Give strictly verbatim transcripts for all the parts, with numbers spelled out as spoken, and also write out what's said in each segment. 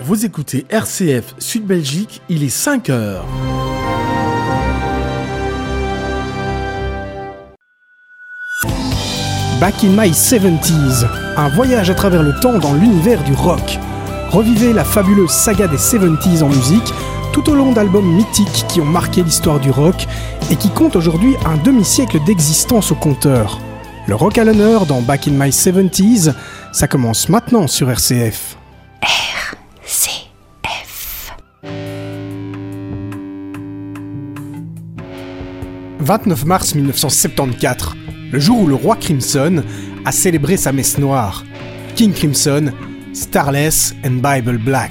Vous écoutez R C F Sud Belgique, il est cinq heures. Back in my seventies, un voyage à travers le temps dans l'univers du rock. Revivez la fabuleuse saga des seventies en musique, tout au long d'albums mythiques qui ont marqué l'histoire du rock et qui comptent aujourd'hui un demi-siècle d'existence au compteur. Le rock à l'honneur dans Back in my seventies, ça commence maintenant sur R C F. R C F. vingt-neuf mars mille neuf cent soixante-quatorze, le jour où le roi Crimson a célébré sa messe noire. King Crimson, Starless and Bible Black.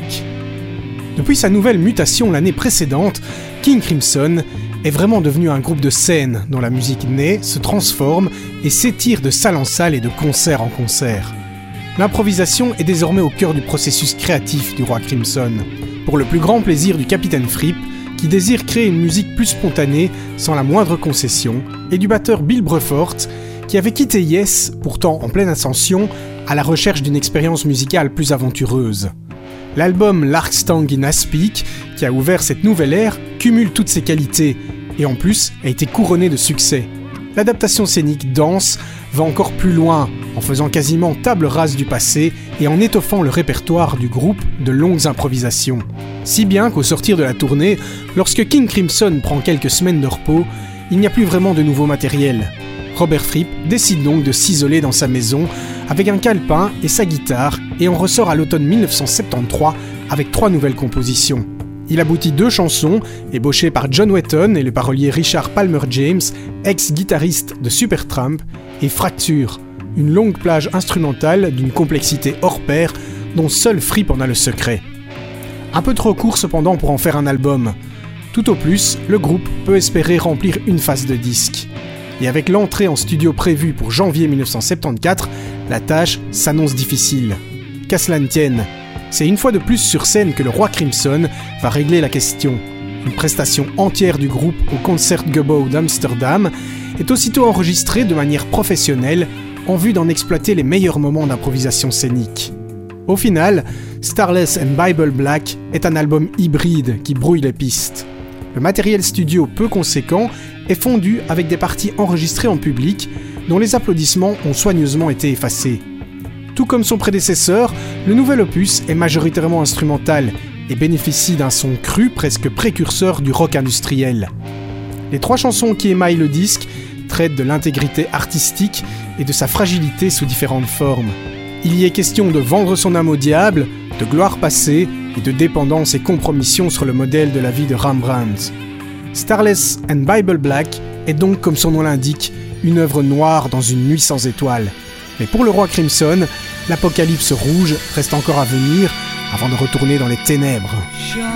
Depuis sa nouvelle mutation l'année précédente, King Crimson est vraiment devenu un groupe de scène dont la musique naît, se transforme et s'étire de salle en salle et de concert en concert. L'improvisation est désormais au cœur du processus créatif du roi Crimson, pour le plus grand plaisir du capitaine Fripp, qui désire créer une musique plus spontanée, sans la moindre concession, et du batteur Bill Bruford, qui avait quitté Yes, pourtant en pleine ascension, à la recherche d'une expérience musicale plus aventureuse. L'album Larkstang in Aspic, qui a ouvert cette nouvelle ère, cumule toutes ses qualités, et en plus a été couronné de succès. L'adaptation scénique Danse va encore plus loin, en faisant quasiment table rase du passé et en étoffant le répertoire du groupe de longues improvisations. Si bien qu'au sortir de la tournée, lorsque King Crimson prend quelques semaines de repos, il n'y a plus vraiment de nouveau matériel. Robert Fripp décide donc de s'isoler dans sa maison avec un calepin et sa guitare et on ressort à l'automne mille neuf cent soixante-treize avec trois nouvelles compositions. Il aboutit deux chansons, ébauchées par John Wetton et le parolier Richard Palmer James, ex-guitariste de Supertramp, et Fracture, une longue plage instrumentale d'une complexité hors pair dont seul Fripp en a le secret. Un peu trop court cependant pour en faire un album. Tout au plus, le groupe peut espérer remplir une face de disque. Et avec l'entrée en studio prévue pour janvier mille neuf cent soixante-quatorze, la tâche s'annonce difficile. Qu'à cela ne tienne, c'est une fois de plus sur scène que le roi Crimson va régler la question. Une prestation entière du groupe au Concertgebouw d'Amsterdam est aussitôt enregistrée de manière professionnelle en vue d'en exploiter les meilleurs moments d'improvisation scénique. Au final, Starless and Bible Black est un album hybride qui brouille les pistes. Le matériel studio peu conséquent est fondu avec des parties enregistrées en public dont les applaudissements ont soigneusement été effacés. Tout comme son prédécesseur, le nouvel opus est majoritairement instrumental et bénéficie d'un son cru presque précurseur du rock industriel. Les trois chansons qui émaillent le disque traitent de l'intégrité artistique et de sa fragilité sous différentes formes. Il y est question de vendre son âme au diable, de gloire passée et de dépendance et compromission sur le modèle de la vie de Rembrandt. Starless and Bible Black est donc, comme son nom l'indique, une œuvre noire dans une nuit sans étoiles. Mais pour le roi Crimson, l'apocalypse rouge reste encore à venir avant de retourner dans les ténèbres.